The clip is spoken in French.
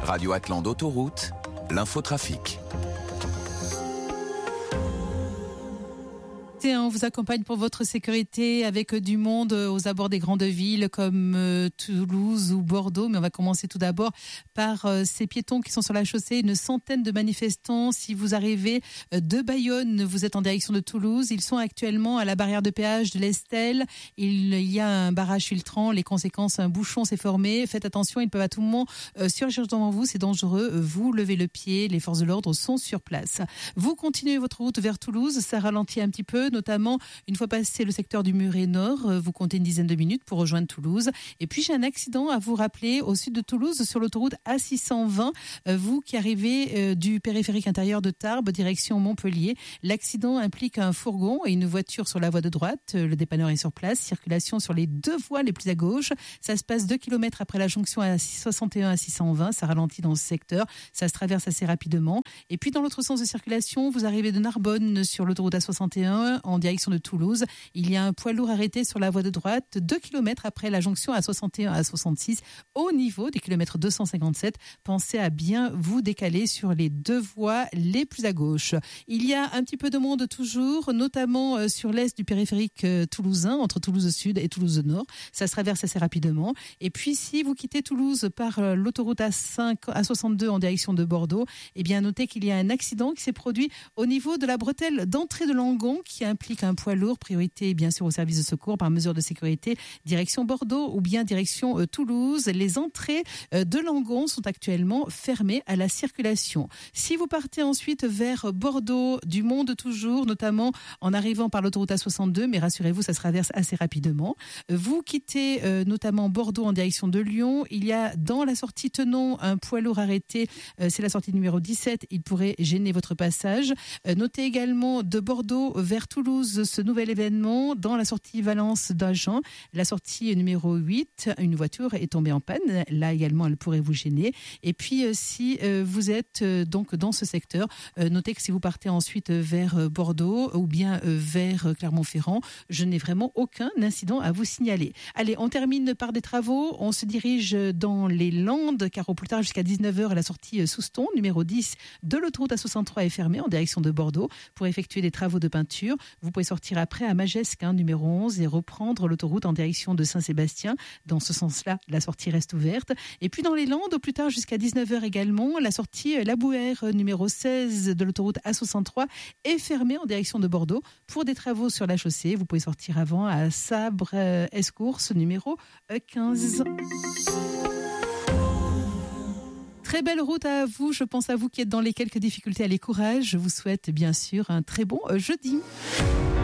Radio Atlante Autoroute, l'infotrafic. On vous accompagne pour votre sécurité avec du monde aux abords des grandes villes comme Toulouse ou Bordeaux. Mais on va commencer tout d'abord par ces piétons qui sont sur la chaussée. Une centaine de manifestants. Si vous arrivez de Bayonne, vous êtes en direction de Toulouse. Ils sont actuellement à la barrière de péage de l'Estelle. Il y a un barrage filtrant. Les conséquences, un bouchon s'est formé. Faites attention, ils peuvent à tout moment surgir devant vous. C'est dangereux. Vous levez le pied. Les forces de l'ordre sont sur place. Vous continuez votre route vers Toulouse. Ça ralentit un petit peu, notamment une fois passé le secteur du Muret Nord, vous comptez une dizaine de minutes pour rejoindre Toulouse. Et puis j'ai un accident à vous rappeler au sud de Toulouse sur l'autoroute A620, vous qui arrivez du périphérique intérieur de Tarbes direction Montpellier. L'accident implique un fourgon et une voiture sur la voie de droite. Le dépanneur est sur place, circulation sur les deux voies les plus à gauche. Ça se passe 2 km après la jonction A61 à 620, ça ralentit dans ce secteur, ça se traverse assez rapidement. Et puis dans l'autre sens de circulation, vous arrivez de Narbonne sur l'autoroute A61 en direction de Toulouse. Il y a un poids lourd arrêté sur la voie de droite 2 km après la jonction A61 à 66 au niveau des kilomètres 257. Pensez à bien vous décaler sur les deux voies les plus à gauche. Il y a un petit peu de monde toujours, notamment sur l'est du périphérique toulousain, entre Toulouse Sud et Toulouse Nord. Ça se traverse assez rapidement. Et puis si vous quittez Toulouse par l'autoroute A62 en direction de Bordeaux, eh bien notez qu'il y a un accident qui s'est produit au niveau de la bretelle d'entrée de Langon qui implique un poids lourd, priorité bien sûr au service de secours par mesure de sécurité, direction Bordeaux ou bien direction Toulouse. Les entrées de Langon sont actuellement fermées à la circulation. Si vous partez ensuite vers Bordeaux, du monde toujours, notamment en arrivant par l'autoroute A62, mais rassurez-vous, ça se traverse assez rapidement. Vous quittez notamment Bordeaux en direction de Lyon. Il y a dans la sortie Tenon un poids lourd arrêté, c'est la sortie numéro 17, il pourrait gêner votre passage. Notez également de Bordeaux vers Toulouse ce nouvel événement dans la sortie Valence d'Agen, la sortie numéro 8, une voiture est tombée en panne, là également elle pourrait vous gêner. Et puis si vous êtes donc dans ce secteur, notez que si vous partez ensuite vers Bordeaux ou bien vers Clermont-Ferrand, je n'ai vraiment aucun incident à vous signaler. Allez, on termine par des travaux, on se dirige dans les Landes car au plus tard jusqu'à 19h la sortie Souston numéro 10 de l'autoroute A63 est fermée en direction de Bordeaux pour effectuer des travaux de peinture. Vous pouvez sortir après à Magesque, numéro 11, et reprendre l'autoroute en direction de Saint-Sébastien. Dans ce sens-là, la sortie reste ouverte. Et puis dans les Landes, au plus tard jusqu'à 19h également, la sortie La Bouère, numéro 16 de l'autoroute A63 est fermée en direction de Bordeaux pour des travaux sur la chaussée. Vous pouvez sortir avant à Sabre-Escourse, numéro 15. Très belle route à vous. Je pense à vous qui êtes dans les quelques difficultés. Allez, courage. Je vous souhaite bien sûr un très bon jeudi.